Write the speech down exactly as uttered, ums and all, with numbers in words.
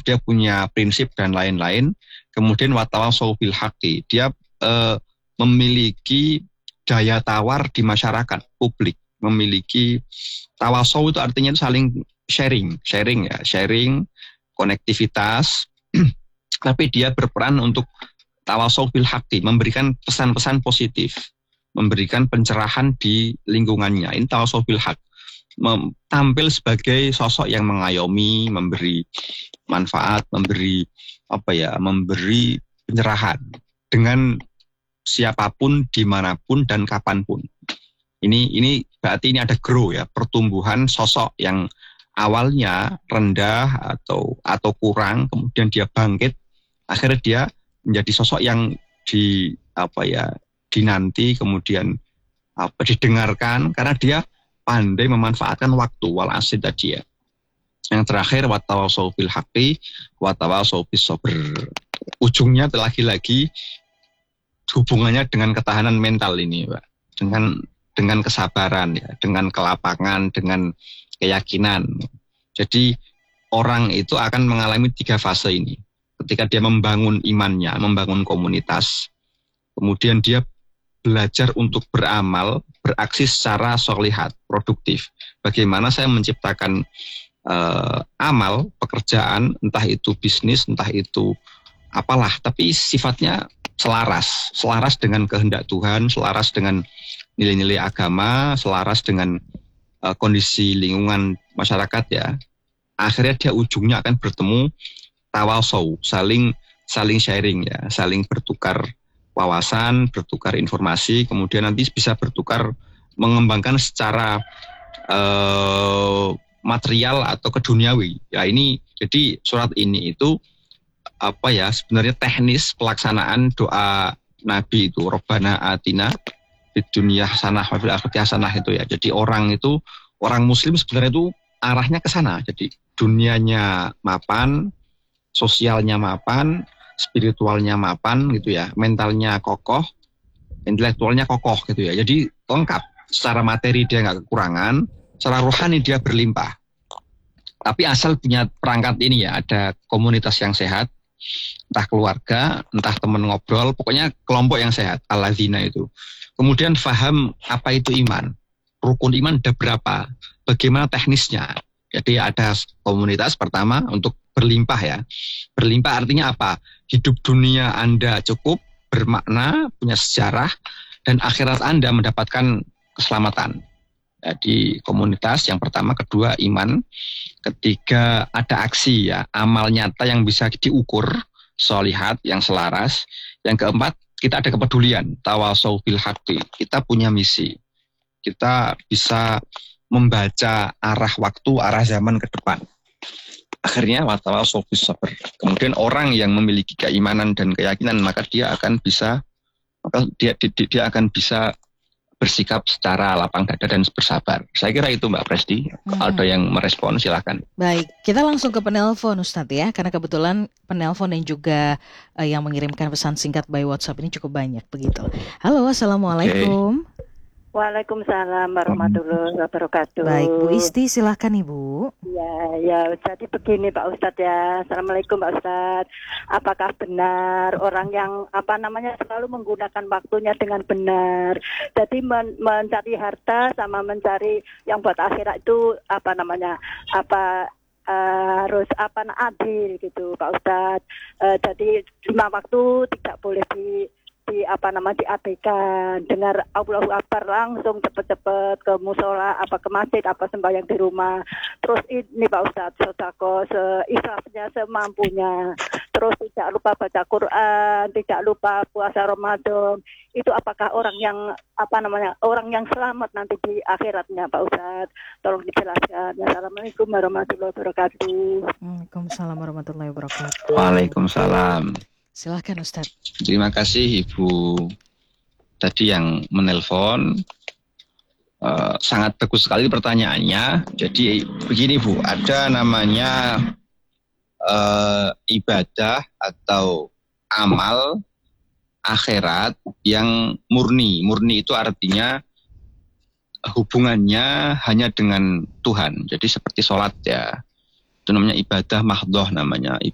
dia punya prinsip dan lain-lain. Kemudian watawasau bil haqqi, dia uh, memiliki daya tawar di masyarakat publik, memiliki tawasau itu artinya saling sharing, sharing ya, sharing, konektivitas, tapi dia berperan untuk tawasau bil haqqi, memberikan pesan-pesan positif, memberikan pencerahan di lingkungannya. Ini tawasau bil haqq, tampil sebagai sosok yang mengayomi, memberi manfaat, memberi apa ya, memberi pencerahan dengan siapapun, dimanapun dan kapanpun. Ini ini berarti ini ada grow ya, pertumbuhan sosok yang awalnya rendah atau atau kurang, kemudian dia bangkit, akhirnya dia menjadi sosok yang di apa ya dinanti, kemudian apa didengarkan karena dia pandai memanfaatkan waktu, wal asid tadi ya. Yang terakhir watawasau bil haqqi watawasau bis sabr. Ujungnya lagi-lagi hubungannya dengan ketahanan mental ini, Pak. Dengan dengan kesabaran ya, dengan kelapangan, dengan keyakinan. Jadi orang itu akan mengalami tiga fase ini. Ketika dia membangun imannya, membangun komunitas, kemudian dia belajar untuk beramal, beraksi secara sholihat, produktif. Bagaimana saya menciptakan uh, amal, pekerjaan, entah itu bisnis, entah itu apalah, tapi sifatnya selaras, selaras dengan kehendak Tuhan, selaras dengan nilai-nilai agama, selaras dengan uh, kondisi lingkungan masyarakat ya. Akhirnya dia ujungnya akan bertemu tawasau, saling saling sharing ya, saling bertukar wawasan, bertukar informasi, kemudian nanti bisa bertukar mengembangkan secara uh, material atau keduniawi. Ya ini jadi surat ini itu apa ya sebenarnya teknis pelaksanaan doa Nabi itu Rabbana atina fid dunya hasanah wa fil akhirati hasanah itu ya. Jadi orang itu orang muslim sebenarnya itu arahnya ke sana. Jadi dunianya mapan, sosialnya mapan, spiritualnya mapan gitu ya, mentalnya kokoh, intelektualnya kokoh gitu ya. Jadi lengkap. Secara materi dia nggak kekurangan, secara rohani dia berlimpah. Tapi asal punya perangkat ini ya, ada komunitas yang sehat, entah keluarga, entah teman ngobrol, pokoknya kelompok yang sehat, alladzina itu. Kemudian faham apa itu iman, rukun iman ada berapa, bagaimana teknisnya. Jadi ada komunitas pertama untuk berlimpah ya. Berlimpah artinya apa? Hidup dunia Anda cukup, bermakna, punya sejarah, dan akhirat Anda mendapatkan keselamatan. Jadi komunitas yang pertama, kedua iman, ketiga ada aksi ya, amal nyata yang bisa diukur, sholihat yang selaras. Yang keempat, kita ada kepedulian, tawasau bil haqqi. Kita punya misi. Kita bisa membaca arah waktu, arah zaman ke depan. Akhirnya watawasau bis sabr. Kemudian orang yang memiliki keimanan dan keyakinan, maka dia akan bisa maka dia dia, dia akan bisa bersikap secara lapang dada dan bersabar. Saya kira itu Mbak Presti. Hmm. Ada yang merespon silakan. Baik, kita langsung ke penelpon Ustadz ya, karena kebetulan penelpon dan juga uh, yang mengirimkan pesan singkat by WhatsApp ini cukup banyak begitu. Halo, assalamualaikum. Okay. Waalaikumsalam warahmatullahi wabarakatuh. Baik, Bu Isti silahkan Ibu. Ya, ya, jadi begini Pak Ustadz ya. Assalamualaikum Pak Ustadz. Apakah benar orang yang apa namanya selalu menggunakan waktunya dengan benar? Jadi men- mencari harta sama mencari yang buat akhirat itu apa namanya? Apa uh, harus apa adil gitu Pak Ustadz. Uh, jadi lima waktu tidak boleh di di apa nama diabaikan, dengar Allahu Akbar langsung cepet-cepet ke musola apa ke masjid apa sembahyang di rumah. Terus ini Pak Ustadz sedekah seikhlasnya semampunya. Terus tidak lupa baca Quran, tidak lupa puasa Ramadan. Itu apakah orang yang apa namanya orang yang selamat nanti di akhiratnya Pak Ustadz? Tolong dijelaskan. Assalamualaikum warahmatullahi wabarakatuh. Waalaikumsalam warahmatullahi wabarakatuh. Waalaikumsalam. Silakan Ustadz. Terima kasih Ibu tadi yang menelpon. Uh, sangat bagus sekali pertanyaannya. Jadi begini Bu, ada namanya uh, ibadah atau amal akhirat yang murni. Murni itu artinya hubungannya hanya dengan Tuhan. Jadi seperti sholat ya. Itu namanya ibadah mahdhah namanya.